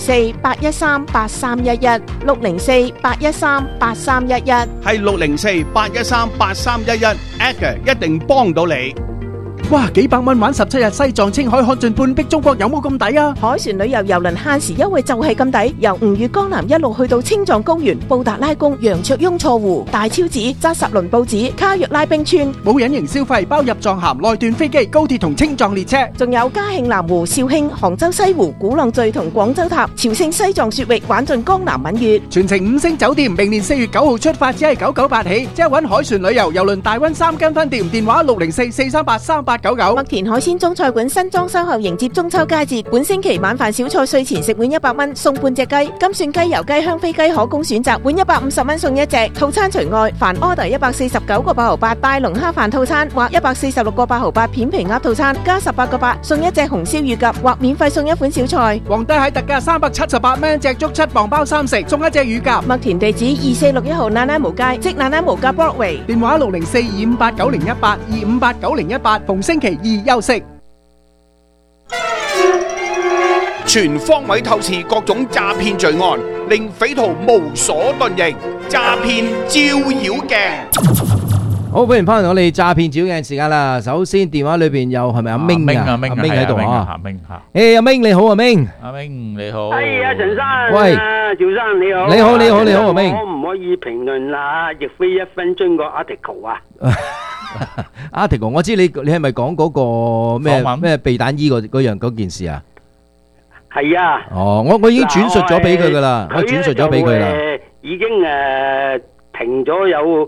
604-813-8311 604-813-8311，係 604-813-8311，Edgar 一定幫到你。 哇，幾百蚊玩17日西藏青海看盡半壁中國，有冇咁抵啊？ 海船旅遊郵輪限時優惠就係咁抵，由吳越江南一路去到青藏高原、布達拉宮、羊卓雍錯湖、大昭寺、扎什倫布寺、卡若拉冰川， 冇隱形消費，包入藏函、內段飛機、高鐵同青藏列車， 仲有嘉慶南湖、肇慶、杭州西湖、鼓浪嶼同廣州塔、朝聖西藏雪域，玩盡江南閩粵， 全程5星酒店，明年4月9號出發，只係998起，即係搵海船旅遊郵輪大溫3間分店，電話604-438-3899。 麥田海鮮中菜館新裝修後迎接中秋佳節，本星期晚飯小菜稅前食滿100蚊送半隻雞，金蒜雞、油雞、香飛雞可供選擇，滿150蚊送一隻。套餐除外，凡 order 149個8毫8大龍蝦飯套餐或146個8毫8片皮鴨套餐，加18個8送一隻紅燒乳鴿，或免費送一款小菜。 皇帝蟹特價378蚊隻竹7磅包3食，送一隻乳鴿。 麥田地址2461號那拉無街，即那拉無街 Broadway， 電話604-258-9018 258-9018，逢星期2休息。 全方位透視各種詐騙罪案，令匪徒無所遁形。詐騙照妖鏡。 好，歡迎翻嚟我哋詐騙照妖鏡時間啦。首先電話裏邊有係咪阿明啊？阿明喺度啊。 阿明吓。 誒，阿明你好，阿明。 阿明你好。 係啊，陳生。 喂， 趙生你好。 你好，你好，你好，阿明。 可唔可以評論下亦非1分鐘個 article 啊 ？article 我知你係咪講嗰個咩避彈衣嗰件事啊？係啊。哦，我已經轉述咗俾佢噶啦，我轉述咗俾佢啦。 已經停咗有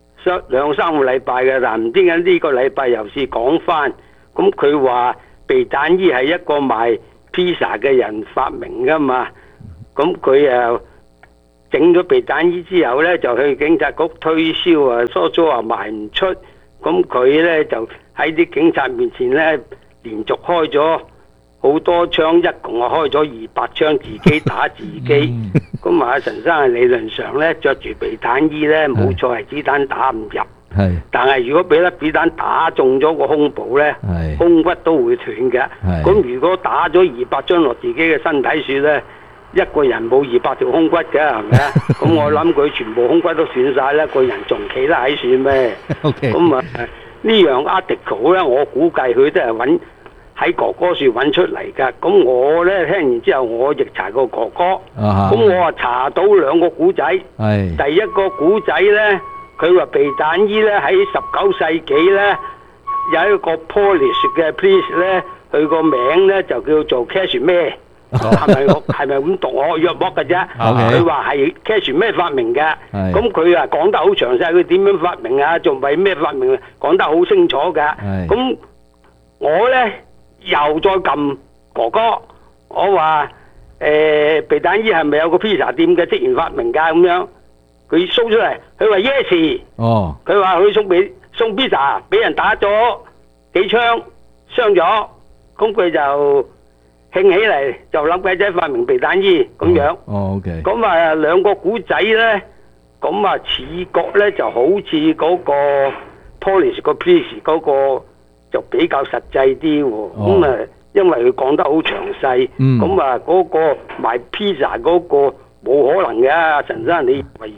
2-3個禮拜嘅，但唔知點解呢個禮拜又是講翻。咁佢話避彈衣係一個賣披薩嘅人發明噶嘛。咁佢整咗避彈衣之後呢，就去警察局推銷啊，初初話賣唔出。咁佢呢，就喺啲警察面前呢，連續開咗好多槍，一共開咗200槍，自己打自己。咁啊，陳生理論上呢，着住避彈衣呢，冇錯係子彈打唔入。係。但係如果俾粒子彈打中咗個胸部呢，胸骨都會斷嘅。咁如果打咗200槍落自己嘅身體處呢，一個人冇200條胸骨嘅，係咪啊？咁我諗佢全部胸骨都斷晒啦，個人仲企得喺處咩？咁啊，呢樣 article 咧，我估計佢都係喺哥哥處揾出嚟㗎。咁我咧聽完之後，我亦查過哥哥。咁我查到2個古仔。第一個古仔咧，佢話避彈衣咧喺19世紀咧有一個 Polish 嘅 police 咧，佢個名咧就叫做 Cashmere。係咪咁讀我約莫嘅啫？佢話係 Cashmere 發明嘅，咁佢啊講得好詳細，佢點樣發明啊？仲為咩發明？講得好清楚嘅。咁我咧又再撳哥哥，我話避彈衣係咪有個披薩店嘅職員發明㗎？咁樣佢 show 出嚟，佢話 yes。哦，佢話佢送披薩俾人打咗幾槍，傷咗，咁佢就興起嚟就諗鬼仔發明避彈衣咁樣。哦 ，OK。咁啊2個古仔咧，咁啊似覺咧就好似嗰個 police 個 police 嗰個就比較實際啲喎。咁啊，因為佢講得好詳細。咁啊嗰個賣披薩嗰個冇可能嘅，陳生你為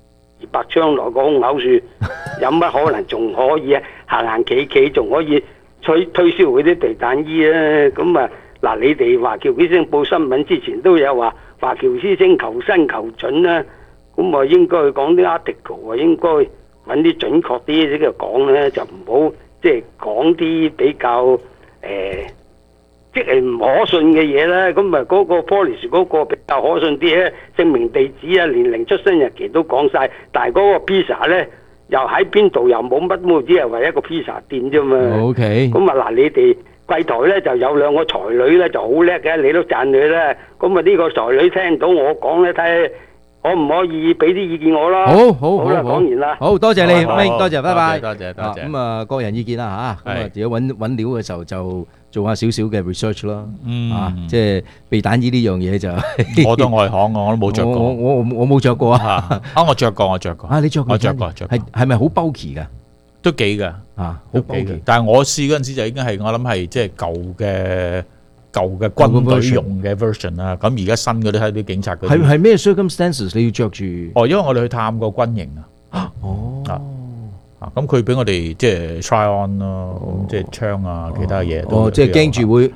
200槍落個胸口處，有乜可能仲可以行行企企仲可以推銷嗰啲避彈衣咧？咁啊〜嗱，你哋華僑之聲報新聞之前都有話華僑之聲求新求準啦，咁啊應該講啲 article 啊，應該揾啲準確啲嘅講咧，就唔好即係講啲比較即係唔可信嘅嘢啦。咁啊嗰個 police 嗰個比較可信啲咧，姓名地址啊、年齡、出生日期都講晒，但係嗰個 pizza 咧又喺邊度又冇乜都只係為一個 pizza 店啫嘛。OK。咁啊嗱，你哋櫃台咧就有2個才女咧就好叻嘅，你都讚佢啦。咁啊呢個才女聽到我講咧，睇可唔可以俾啲意見我啦？好啦，講完啦。好多謝你，明多謝，拜拜。多謝。咁啊個人意見啦嚇，咁啊自己揾料嘅時候就做下少少嘅 research 咯。即係避彈衣呢樣嘢就我都外行嘅，我都冇着過。 我冇着過啊！ 我着過。 你着過？我着過。係咪好 bulky 㗎？ 都幾㗎，好幾嘅。但係我試嗰陣時就已經係我諗係即係舊嘅軍隊用嘅 version 啦。咁而家新嗰啲喺啲警察嗰啲係咩 circumstances 你要着住？ 哦，因為我哋去探過軍營啊。 咁佢俾我哋即係 try on 咯，咁即係槍啊，其他嘢都即係驚住會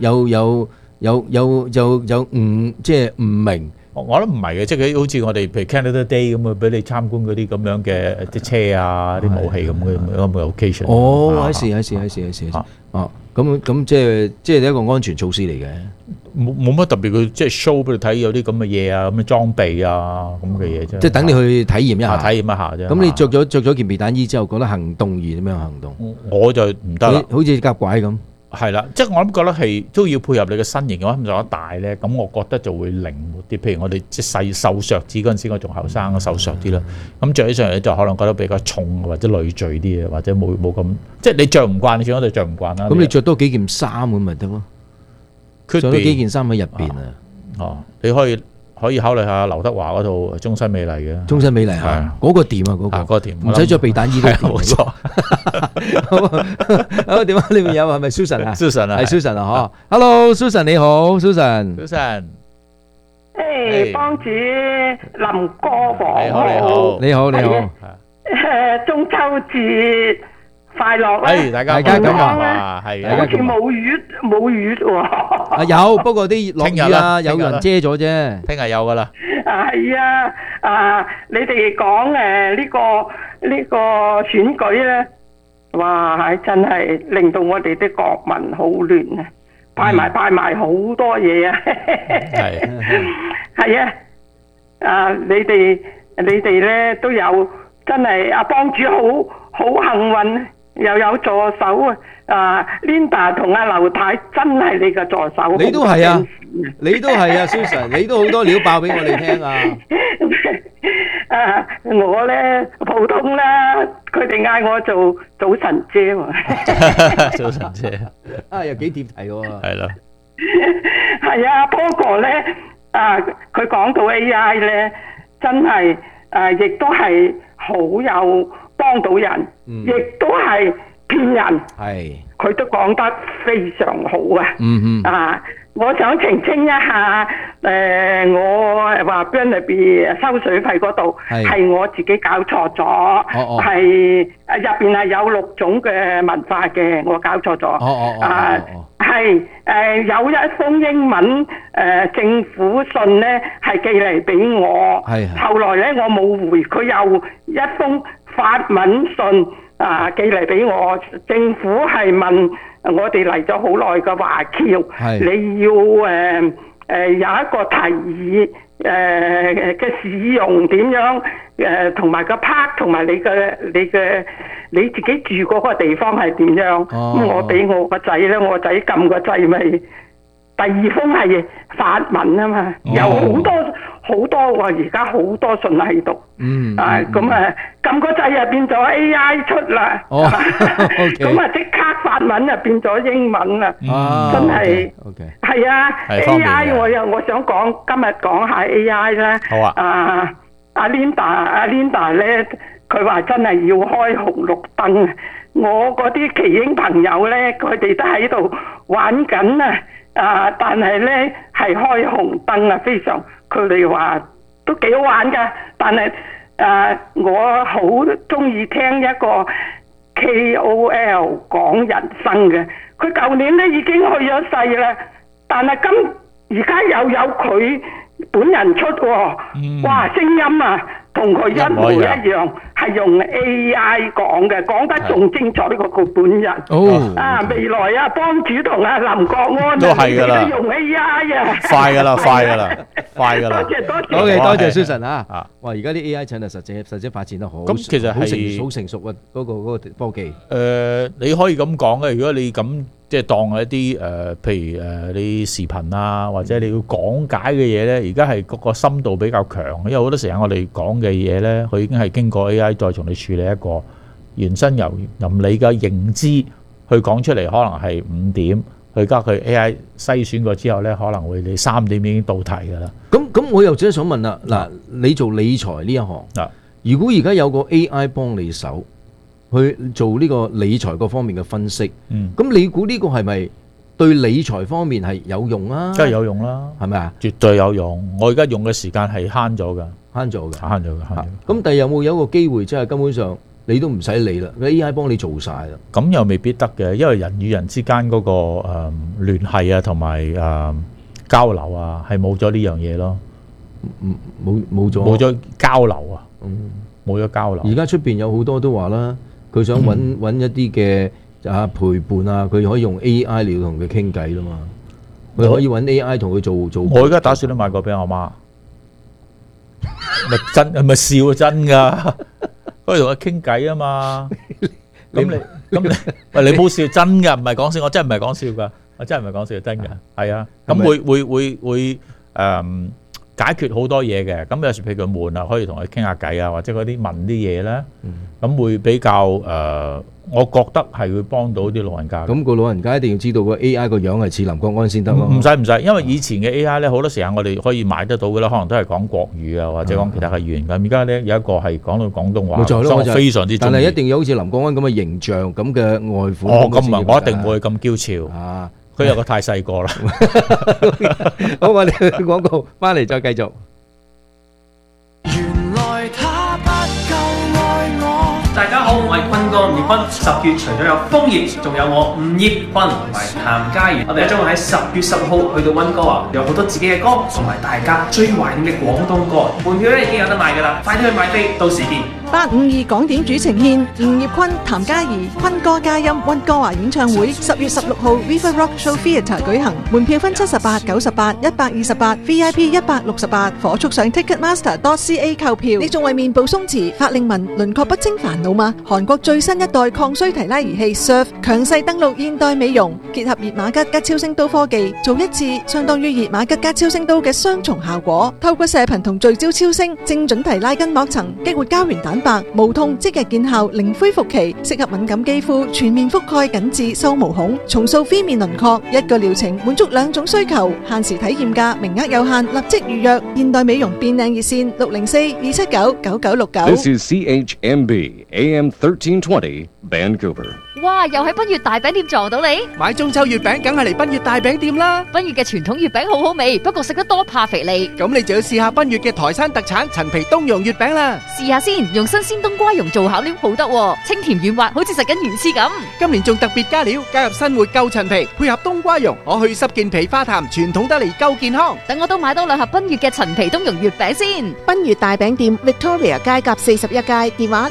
有即係唔明。 我諗唔係嘅，即係好似我哋譬如 Canada Day 咁啊，俾你參觀嗰啲咁樣嘅啲車啊、啲武器咁嘅 occasion。 哦，係。哦，咁即係一個安全措施嚟嘅。 冇乜特別，佢即係 show 俾你睇有啲咁嘅嘢啊，咁嘅裝備啊，咁嘅嘢啫。 即係等你去體驗一下。 體驗一下啫。 咁你着咗件避彈衣之後，覺得行動易點樣行動？ 我就唔得啦， 好似夾拐咁。 係啦，即係我諗覺得係都要配合你嘅身形，我諗做得大咧，咁我覺得就會靈活啲。譬如我哋即係瘦削子嗰陣時，我仲後生，瘦削啲啦。咁着起上嚟就可能覺得比較重或者累贅啲嘅，或者冇咁，即係你着唔慣，你始終就着唔慣啦。 咁你着多幾件衫咁咪得咯？着多幾件衫喺入邊啊！ 哦，你可以考慮下劉德華嗰套《終身美麗》嘅。 終身美麗係嗰個掂啊，嗰個掂， 唔使着避彈衣都掂。 冇錯。 好，點啊？呢邊有係咪 Susan 啊 ？Susan 啊， 係 Susan 啊，嗬。Hello Susan 你好 Susan。 誒，幫主林哥房。 你好。 中秋節快樂啦！ 大家咁話係， 好似冇雨喎。 有，不過啲落雨啊，有人遮咗啫。 聽日有噶啦。 係啊，你哋講呢個選舉咧，哇，係真係令到我哋啲國民好亂啊！派埋好多嘢啊！係啊，你哋咧都有真係阿幫主好幸運。又有助手啊！Linda 同阿劉太真係你嘅助手。 你都係啊，Susan， 你都好多料爆俾我哋聽啊！ 我咧普通啦，佢哋嗌我做早晨姐喎。 早晨姐又幾貼題喎。 係啦。 係啊，不過咧佢講到 AI 咧，真係亦都係好有幫到人，亦都係騙人。係，佢都講得非常好啊！我想澄清一下，我話 Burnaby 收水費嗰度係我自己搞錯咗，係入邊係有6種嘅文化嘅，我搞錯咗。係有一封英文政府信咧，係寄嚟俾我。後來咧我冇回，佢又一封法文信寄嚟俾我。政府係問我哋嚟咗好耐嘅華僑，你要有一個提議嘅使用點樣同埋個 park 同埋你自己住嗰個地方係點樣？咁我俾我個仔咧，我仔撳個掣咪第2封係法文啊嘛，有好多喎，而家好多信喺度。咁撳個掣又變咗 AI 出啦。咁即刻法文就變咗英文啦。真係係啊 AI 我想今日講下 AI 咧。好啊。阿 Linda 咧，佢話真係要開紅綠燈。我嗰啲奇英朋友咧，佢哋都喺度玩緊啊！但係咧係開紅燈啊，非常佢哋話都幾好玩噶。但係我好中意聽一個 KOL 講人生嘅。佢舊年咧已經去咗世啦，但係而家又有佢本人出喎。哇，聲音啊！同佢一模一樣，係用 AI 講嘅，講得仲精彩過佢本人。未來幫主同阿林國安都係噶啦，用 AI 啊，快噶啦。 多謝 Susan 啊！哇，而家啲 AI 真係實際發展得好， 咁其實係好成熟啊！嗰個科技。 你可以咁講嘅，如果你咁即係當一啲譬如啲視頻啊，或者你要講解嘅嘢咧，而家係嗰個深度比較強，因為好多時候我哋講嘅嘢咧，佢已經係經過 AI 再從你處理一個原身由你嘅認知去講出嚟，可能係5點，去加佢 AI 篩選過之後咧，可能會你3點已經到題㗎啦。 咁我又真係想問啦，嗱，你做理財呢一行，如果而家有個 AI 幫你手去做呢個理財各方面嘅分析，咁你估呢個係咪對理財方面係有用啊？ 梗係有用啦， 係咪啊？ 絕對有用。我而家用嘅時間係慳咗㗎。 咁第日有冇有一個機會，即係根本上你都唔使理啦，AI 幫你做晒啦。 咁又未必得嘅，因為人與人之間嗰個聯繫啊，同埋交流啊，係冇咗呢樣嘢咯。 冇咗交流啊，冇咗交流。 而家出邊有好多都話啦，佢想揾一啲嘅陪伴啊，佢可以用 AI 嚟同佢傾偈啦嘛。佢可以揾 AI 同佢做。 我而家打算都買個俾我媽，咪笑真㗎，可以同佢傾偈啊嘛。咁你冇笑真㗎，唔係講笑，我真係唔係講笑㗎，我真係唔係講笑，真㗎，係啊。咁會解決好多嘢嘅，咁有時譬如佢悶啊，可以同佢傾下偈啊，或者嗰啲問啲嘢咧，咁會比較我覺得係會幫到啲老人家。 咁個老人家一定要知道個 AI 個樣係似林國安先得咯。 唔使，因為以前嘅 AI 咧，好多時間我哋可以買得到嘅啦，可能都係講國語啊，或者講其他嘅語言咁。而家咧有一個係講到廣東話，所以我非常之中意。 但係一定要好似林國安咁嘅形象，咁嘅外款。 咁唔係，我一定唔會咁嬌俏。啊，佢有個太細個啦。 好，我哋去廣告，翻嚟再繼續。 大家好，我係坤哥吳業坤。10月除咗有楓葉，仲有我吳業坤同埋譚嘉儀。我哋將會喺10月10號去到溫哥華，有好多自己嘅歌，同埋大家最懷念嘅廣東歌。門票咧已經有得賣㗎啦，快啲去買飛，到時見。 852港點主呈獻吳業坤、譚嘉儀、坤哥嘉音溫哥華演唱會，10月16號 River Rock Show Theatre 舉行。門票分78、98、128 VIP 168，火速上 Ticketmaster.ca 購票。你仲為面部鬆弛、法令紋、輪廓不清煩惱嗎？韓國最新一代抗衰提拉儀器 Surf 強勢登陸現代美容，結合熱瑪吉加超聲刀科技，做一次相當於熱瑪吉加超聲刀嘅雙重效果。透過射頻同聚焦超聲，精準提拉筋膜層，激活膠原蛋白，無痛即日見效，零恢復期，適合敏感肌膚，全面覆蓋緊致收毛孔，重塑非面輪廓。一個療程滿足2種需求，限時體驗價，名額有限，立即預約。現代美容變靚熱線604-279-9969。 This is CHMB AM 1320 Vancouver。 哇！又喺賓悅大餅店撞到你， 買中秋月餅梗係嚟賓悅大餅店啦。 賓悅嘅傳統月餅好好味，不過食得多怕肥膩。 咁你就要試下賓悅嘅台山特產陳皮冬蓉月餅啦。 試下先，用新鮮冬瓜蓉做巧料好得喎，清甜軟滑，好似食緊魚翅咁。 今年仲特別加料，加入新活舊陳皮，配合冬瓜蓉，可去濕健脾化痰，傳統得嚟夠健康。 等我都買多2盒賓悅嘅陳皮冬蓉月餅先。 賓悅大餅店 Victoria 街甲41街，電話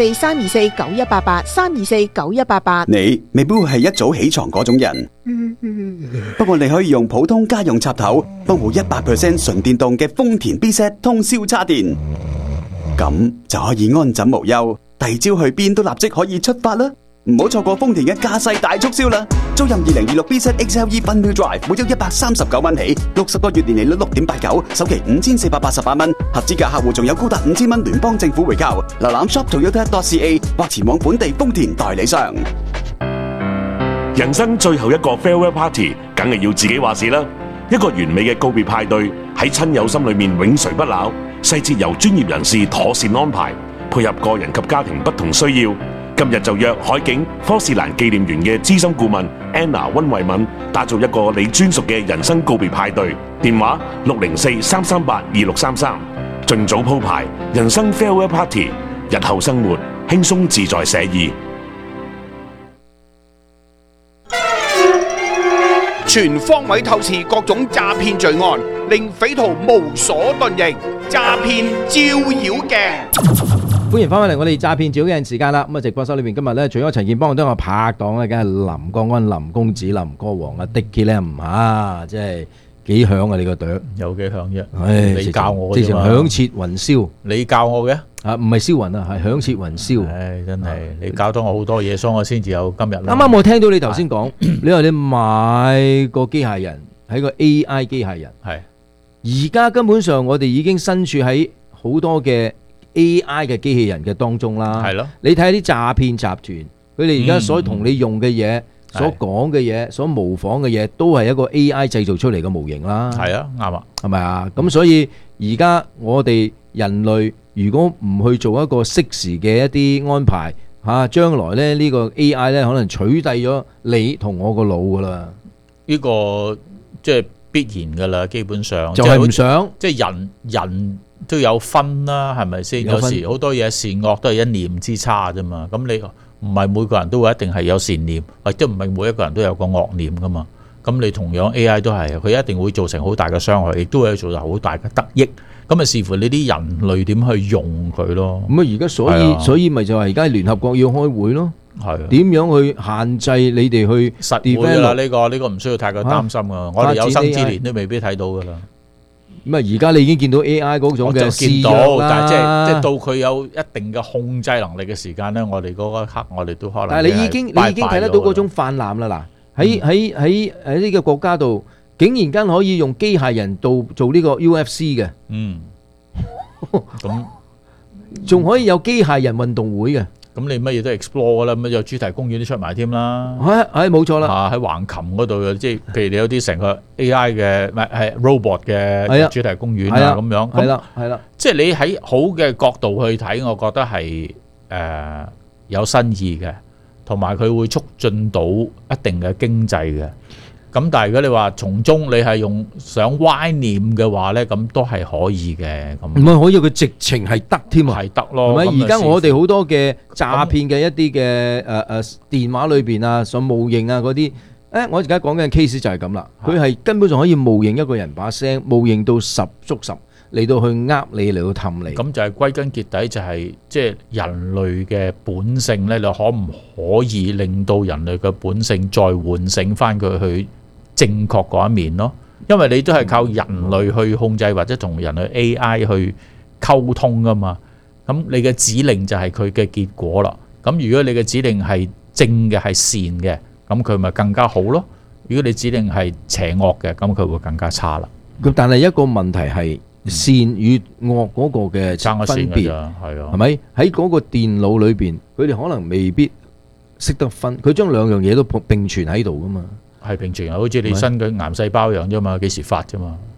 604-324-9188 324-9188。 你未必會係一早起床嗰種人，不過你可以用普通家用插頭幫部100% 純電動嘅豐田 B-Set 通宵叉電，咁就可以安枕無憂，第二朝去邊都立即可以出發啦！唔好錯過豐田嘅駕駛大促銷啦！租任2026 B-Set XLE Fun-Wheel Drive，每周139蚊起，60個月年利率6.89%，首期5488蚊，合資格客戶仲有高達5000蚊聯邦政府回購。瀏覽 shop.toyota.ca 或前往本地豐田代理商。 人生最後一個 farewell party，梗係要自己話事啦！一個完美嘅告別派對，喺親友心裏面永垂不朽，細節由專業人士妥善安排，配合個人及家庭不同需要。今日就約海景科士蘭紀念園嘅資深顧問 Anna 溫慧敏，打造一個你專屬嘅人生告別派對。電話604-338-2633，盡早鋪排人生 farewell party， 日後生活輕鬆自在寫意。 全方位透視各種詐騙罪案，令匪徒無所遁形。詐騙照妖鏡。 歡迎翻返嚟我哋詐騙照鏡時間啦！咁啊，直播室裏面今日咧，除咗陳健邦，都有我拍檔咧，梗係林國安、林公子、林歌王啊，Dicky Lam啊，即係幾響啊！你個朵有幾響啫？ 唉， 你教我直情響徹雲霄。 你教我嘅啊，唔係燒雲啊，係響徹雲霄。 唉，真係你教咗我好多嘢，所以我先至有今日啦。 啱啱我聽到你頭先講，你話你買個機械人係個 AI 機械人， 係而家根本上我哋已經身處喺好多嘅 AI 嘅機器人嘅當中啦， 係咯。 你睇下啲詐騙集團，佢哋而家所同你用嘅嘢、所講嘅嘢、所模仿嘅嘢，都係一個 AI 製造出嚟嘅模型啦。 係啊，啱啊， 係咪啊？咁所以而家我哋人類如果唔去做一個適時嘅一啲安排，將來咧呢個 AI 咧可能取締咗你同我個腦噶啦。 呢個即係必然噶啦，基本上就係唔想， 即係人都有分啦，係咪先？有時好多嘢善惡都係一念之差啫嘛。咁你唔係每個人都會一定係有善念，或者唔係每一個人都有個惡念噶嘛。咁你同樣 AI 都係，佢一定會造成好大嘅傷害，亦都會造成好大嘅得益。咁啊視乎你啲人類點去用佢咯。 咁啊而家所以咪就係而家聯合國要開會咯。 係點樣去限制你哋去實會啦？呢個唔需要太過擔心噶。我哋有生之年都未必睇到噶啦。 咁啊而家你已經見到 AI 嗰種嘅見到，但係即係到佢有一定嘅控制能力嘅時間咧，我哋嗰一刻我哋都可能。 但係你已經睇得到嗰種泛濫啦嗱，喺呢個國家度，竟然間可以用機械人做呢個 UFC 嘅。 咁仲可以有機械人運動會嘅。 咁你乜嘢都 explore 噶啦，咁有主題公園都出埋添啦。 係冇錯啦。 喺橫琴嗰度，即係譬如你有啲成個 AI 嘅，唔係 robot 嘅主題公園啊咁樣。 係啦。 即係你喺好嘅角度去睇，我覺得係有新意嘅，同埋佢會促進到一定嘅經濟嘅。咁但係如果你話從中你係用想歪念嘅話咧，咁都係可以嘅。咁唔係可以，佢直情係得添啊， 係得咯。 係咪？而家我哋好多嘅詐騙嘅一啲嘅電話裏邊啊，上冒認啊嗰啲，我而家講緊 case 就係咁啦。佢係根本上可以冒認一個人把聲，冒認到10足10嚟到去呃你，嚟到氹你。 咁就係歸根結底就係即係人類嘅本性咧，你可唔可以令到人類嘅本性再喚醒翻佢去正確嗰一面咯？因為你都係靠人類去控制或者同人類 AI 去溝通噶嘛。咁你嘅指令就係佢嘅結果啦。咁如果你嘅指令係正嘅係善嘅，咁佢咪更加好咯。如果你指令係邪惡嘅，咁佢會更加差啦。 咁但係一個問題係善與惡嗰個嘅分別，係咪喺嗰個電腦裏邊，佢哋可能未必識得分，佢將兩樣嘢都並存喺度噶嘛。 係並存，好似你新嘅癌細胞一樣啫嘛，幾時發啫嘛？